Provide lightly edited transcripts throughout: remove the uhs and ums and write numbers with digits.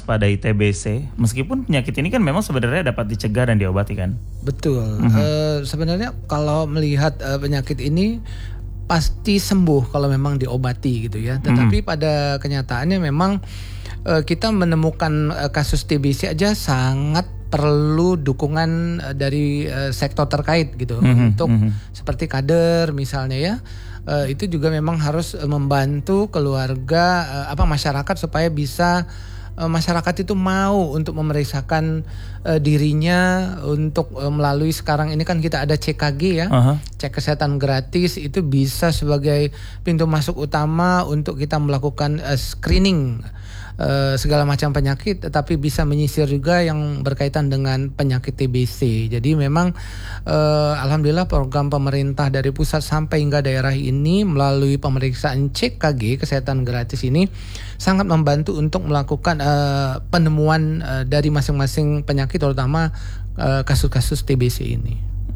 mewaspadai TBC meskipun penyakit ini kan memang sebenarnya dapat dicegah dan diobati kan? Betul. Sebenarnya kalau melihat penyakit ini pasti sembuh kalau memang diobati gitu ya. Tetapi pada kenyataannya memang kita menemukan kasus TBC aja sangat perlu dukungan dari sektor terkait gitu untuk seperti kader misalnya ya. Itu juga memang harus membantu keluarga masyarakat supaya bisa masyarakat itu mau untuk memeriksakan dirinya untuk melalui sekarang ini kan kita ada CKG ya, cek kesehatan gratis, itu bisa sebagai pintu masuk utama untuk kita melakukan screening segala macam penyakit, tetapi bisa menyisir juga yang berkaitan dengan penyakit TBC. Jadi memang alhamdulillah program pemerintah dari pusat sampai hingga daerah ini melalui pemeriksaan CKG kesehatan gratis ini sangat membantu untuk melakukan penemuan dari masing-masing penyakit, terutama kasus-kasus TBC ini.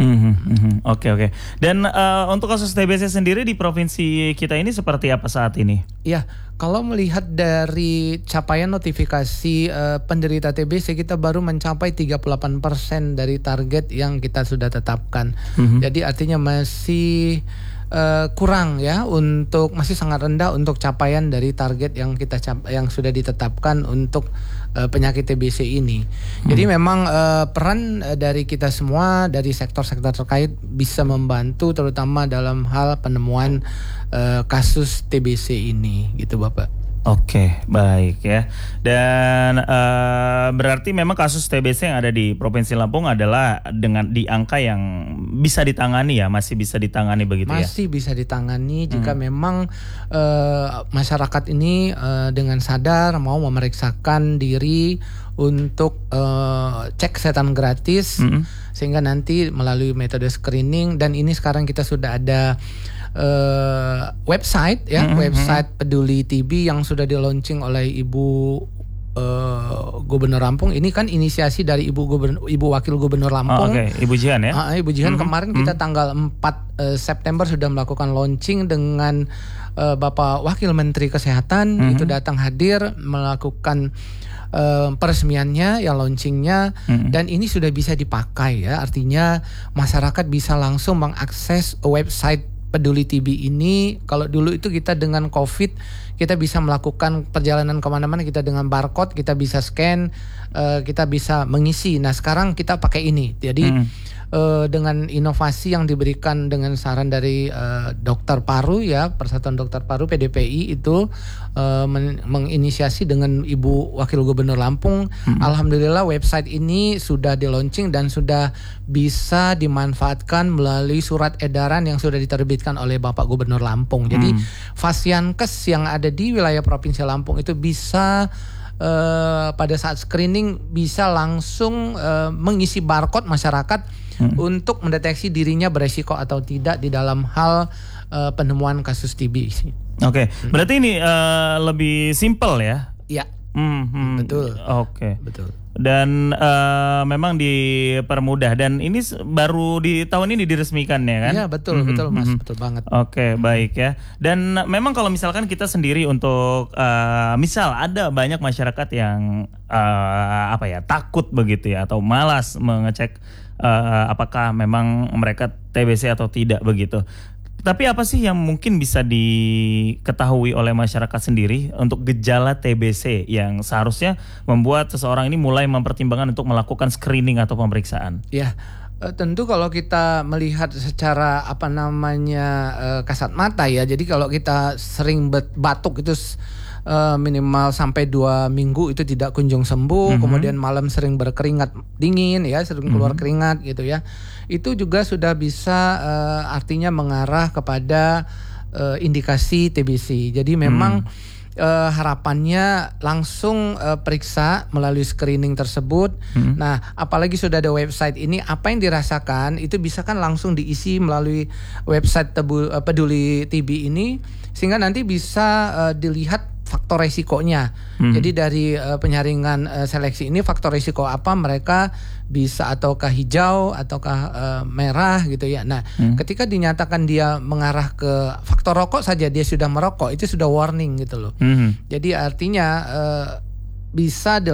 Oke. Dan untuk kasus TBC sendiri di provinsi kita ini seperti apa saat ini? Ya, kalau melihat dari capaian notifikasi penderita TBC, kita baru mencapai 38% dari target yang kita sudah tetapkan. Jadi artinya masih kurang ya, untuk masih sangat rendah untuk capaian dari target yang yang sudah ditetapkan untuk penyakit TBC ini. Jadi memang peran dari kita semua dari sektor-sektor terkait bisa membantu terutama dalam hal penemuan kasus TBC ini gitu Bapak. Oke, baik ya. Dan berarti memang kasus TBC yang ada di Provinsi Lampung adalah dengan di angka yang bisa ditangani ya, masih bisa ditangani begitu ya? Masih bisa ditangani jika memang masyarakat ini dengan sadar mau memeriksakan diri untuk cek kesehatan gratis, sehingga nanti melalui metode screening, dan ini sekarang kita sudah ada website ya, website Peduli TB yang sudah di-launching oleh Ibu Gubernur Lampung. Ini kan inisiasi dari Ibu Wakil Gubernur Lampung. Ibu Jihan ya. Ibu Jihan kemarin kita tanggal 4 September sudah melakukan launching dengan Bapak Wakil Menteri Kesehatan itu datang hadir melakukan peresmiannya ya, launchingnya, dan ini sudah bisa dipakai ya, artinya masyarakat bisa langsung mengakses website Peduli TB ini. Kalau dulu itu kita dengan COVID kita bisa melakukan perjalanan kemana-mana, kita dengan barcode kita bisa scan, kita bisa mengisi. Nah sekarang kita pakai ini, jadi dengan inovasi yang diberikan dengan saran dari dokter paru ya, Persatuan Dokter Paru PDPI itu menginisiasi dengan Ibu Wakil Gubernur Lampung. Alhamdulillah website ini sudah di-launching dan sudah bisa dimanfaatkan melalui surat edaran yang sudah diterbitkan oleh Bapak Gubernur Lampung. Jadi Fasiankes yang ada di wilayah Provinsi Lampung itu bisa pada saat screening bisa langsung mengisi barcode masyarakat untuk mendeteksi dirinya beresiko atau tidak di dalam hal penemuan kasus TB. Oke, berarti ini lebih simpel ya? Ya, betul. Oke, betul. Dan memang dipermudah, dan ini baru di tahun ini diresmikan ya kan? Iya betul Mas, betul banget. Oke, baik ya. Dan memang kalau misalkan kita sendiri untuk misal ada banyak masyarakat yang takut begitu ya, atau malas mengecek apakah memang mereka TBC atau tidak begitu. Tapi apa sih yang mungkin bisa diketahui oleh masyarakat sendiri untuk gejala TBC yang seharusnya membuat seseorang ini mulai mempertimbangkan untuk melakukan screening atau pemeriksaan? Ya, tentu kalau kita melihat secara kasat mata ya. Jadi kalau kita sering batuk itu minimal sampai 2 minggu itu tidak kunjung sembuh, kemudian malam sering berkeringat dingin ya, sering keluar keringat gitu ya, itu juga sudah bisa artinya mengarah kepada indikasi TBC. Jadi memang harapannya langsung periksa melalui screening tersebut. Nah, apalagi sudah ada website ini, apa yang dirasakan itu bisa kan langsung diisi melalui website Peduli TB ini, sehingga nanti bisa dilihat faktor resikonya. Jadi dari penyaringan seleksi ini faktor resiko apa mereka bisa, ataukah hijau ataukah merah gitu ya. Nah, ketika dinyatakan dia mengarah ke faktor rokok saja, dia sudah merokok, itu sudah warning gitu loh. Jadi artinya bisa